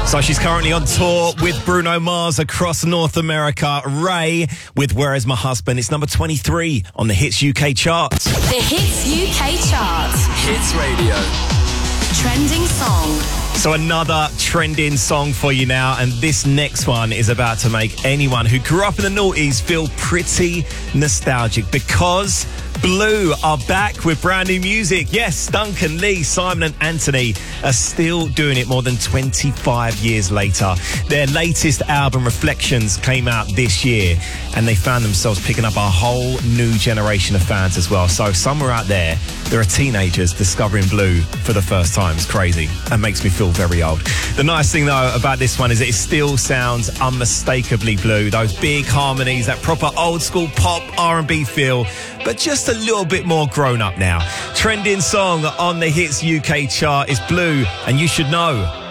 So she's currently on tour with Bruno Mars across North America. Ray with Where Is My Husband? It's number 23 on the Hits UK chart. The Hits UK chart. Hits Radio. Trending song. So another trending song for you now, and this next one is about to make anyone who grew up in the noughties feel pretty nostalgic, because Blue are back with brand new music. Yes, Duncan, Lee, Simon and Anthony are still doing it more than 25 years later. Their latest album, Reflections, came out this year, and they found themselves picking up a whole new generation of fans as well. So somewhere out there are teenagers discovering Blue for the first time. It's crazy and makes me feel very old. The nice thing though about this one is that it still sounds unmistakably Blue. Those big harmonies, that proper old school pop R&B feel, but just a little bit more grown up now. Trending song on the Hits UK chart is Blue, and You Should Know.